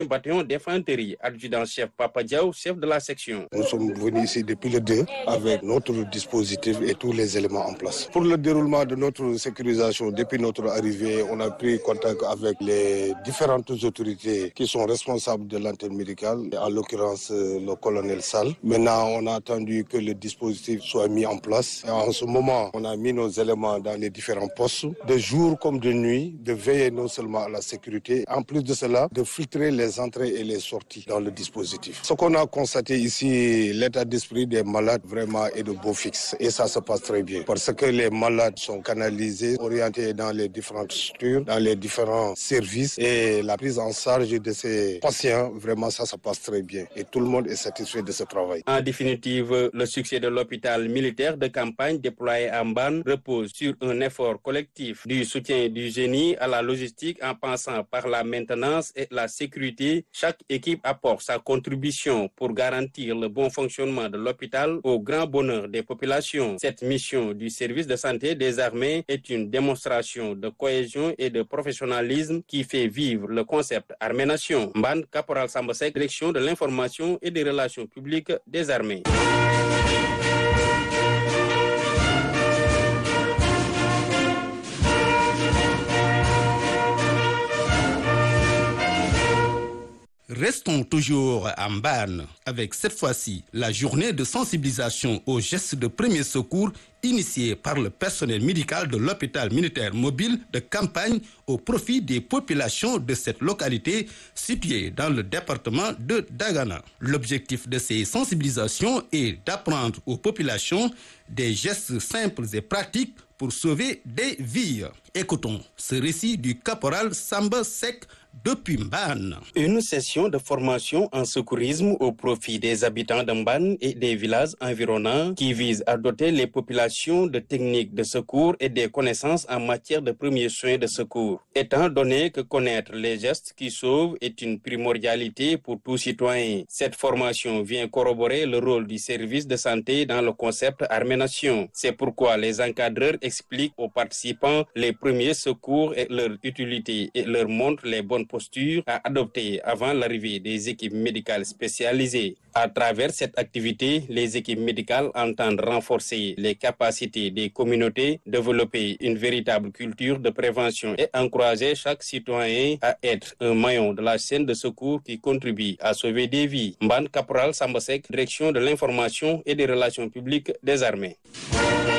bataillon d'infanterie, adjudant-chef Papa Diaw, chef de la section. Nous sommes venus ici depuis le 2 avec notre dispositif et tous les éléments en place. Pour le déroulement de notre sécurisation, depuis notre arrivée, on a pris contact avec les différentes autorités qui sont responsables de l'antenne médicale, en l'occurrence le colonel Sall. Maintenant, on a attendu que le dispositif soit mis en place. Et en ce moment, on a mis nos éléments dans les différents postes, de jour comme de nuit, de veiller non seulement à la sécurité, en plus de cela, de filtrer les entrées et les sorties dans le dispositif. Ce qu'on a constaté ici, l'état d'esprit des malades vraiment est de beau fixe. Et ça se passe très bien. Parce que les malades sont canalisés, orientés dans les différentes structures, dans les différents services. Et la prise en charge de ces patients, vraiment ça se passe très bien. Et tout le monde est satisfait de ce travail. En définitive, le succès de l'hôpital militaire de campagne déployé à Mbane repose sur un effort collectif du soutien du génie à la logistique en passant par la maintenance et la sécurité. Chaque équipe apporte sa contribution pour garantir le bon fonctionnement de l'hôpital au grand bonheur des populations. Cette mission du service de santé des armées est une démonstration de cohésion et de professionnalisme qui fait vivre le concept Armée-Nation. Mbane, Caporal Samba Seck, direction de l'information et des relations publiques des armées. Restons toujours à Mbane avec cette fois-ci la journée de sensibilisation aux gestes de premier secours initiée par le personnel médical de l'hôpital militaire mobile de campagne au profit des populations de cette localité située dans le département de Dagana. L'objectif de ces sensibilisations est d'apprendre aux populations des gestes simples et pratiques pour sauver des vies. Écoutons ce récit du caporal Samba Seck depuis Mbane. Une session de formation en secourisme au profit des habitants de Mbane et des villages environnants qui vise à doter les populations de techniques de secours et des connaissances en matière de premiers soins de secours. Étant donné que connaître les gestes qui sauvent est une primordialité pour tout citoyen, cette formation vient corroborer le rôle du service de santé dans le concept Armée-Nation. C'est pourquoi les encadreurs expliquent aux participants les premiers secours et leur utilité et leur montrent les bonnes postures à adopter avant l'arrivée des équipes médicales spécialisées. À travers cette activité, les équipes médicales entendent renforcer les capacités des communautés, développer une véritable culture de prévention et encourager chaque citoyen à être un maillon de la chaîne de secours qui contribue à sauver des vies. Mbane, Caporal Samba Seck, direction de l'information et des relations publiques des armées.